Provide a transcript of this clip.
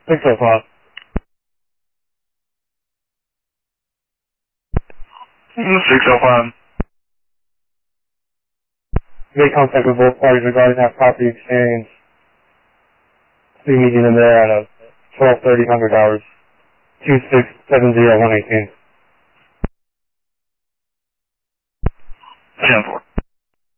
605. 605. Make contact with both parties regarding that property exchange. Be meeting them there at 12:30 Hundred hours. 2670118. 10-4.